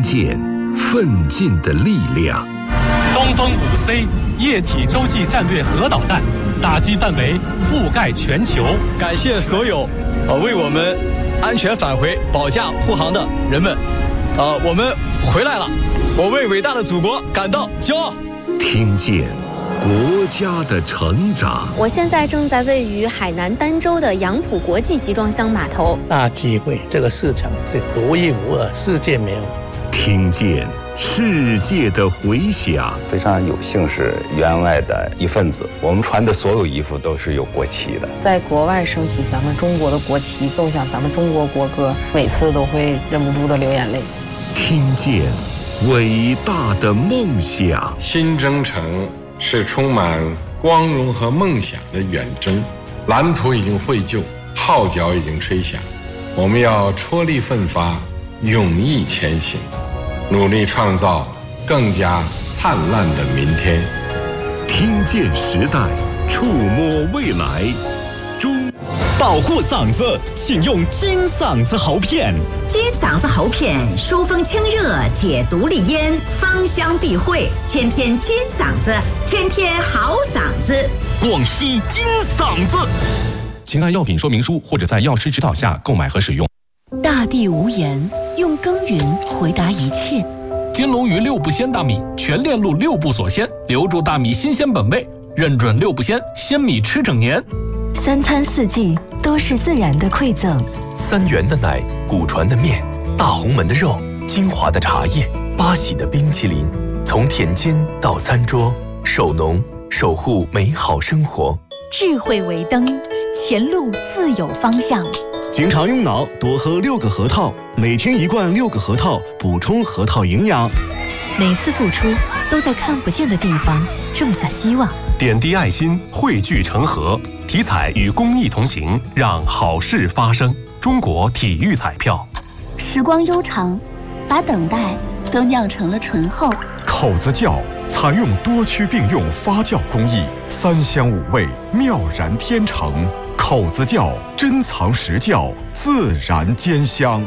见奋进的力量。 东风5C 液体洲际战略核导弹打击范围覆盖全球。 感谢所有为我们安全返回保驾护航的人们。我们回来了，我为伟大的祖国感到骄傲。 听见国家的成长。 我现在正在位于海南儋州的杨浦国际集装箱码头。 大机会，这个市场是独一无二，世界没有。 听见世界的回响。 非常有幸是员外的一份子，我们穿的所有衣服都是有国旗的。 在国外升起咱们中国的国旗，奏响咱们中国国歌，每次都会忍不住的流眼泪。 听见伟大的梦想。 新征程是充满光荣和梦想的远征，蓝图已经绘就，号角已经吹响，我们要踔厉奋发，勇毅前行，努力创造更加灿烂的明天。 听见时代，触摸未来。 保护嗓子，请用金嗓子喉片。 金嗓子喉片疏风清热，解毒利咽，芳香避秽，天天金嗓子，天天好嗓子。 广西金嗓子。 请按药品说明书或者在药师指导下购买和使用。 大地无言，用耕耘回答一切。 金龙鱼6步鲜大米，全链路6步锁鲜，留住大米新鲜本味，认准6步鲜，鲜米吃整年。 3餐4季都是自然的馈赠。 3元的奶，古传的面，大红门的肉，金华的茶叶，八喜的冰淇淋，从田间到餐桌，守农守护美好生活。 智慧为灯，前路自有方向。 经常用脑，多喝6个核桃，每天1罐6个核桃，补充核桃营养。 每次付出都在看不见的地方种下希望。 点滴爱心，汇聚成河，体彩与公益同行，让好事发生。中国体育彩票。 时光悠长，把等待都酿成了醇厚。 口子窖采用多区并用发酵工艺，3香5味，妙然天成。口子窖珍藏实窖，自然兼香。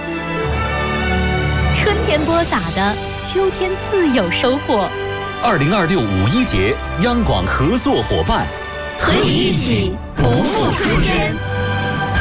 春天播撒的，秋天自有收获。 2026五一节，央广合作伙伴， 和你一起不负春天。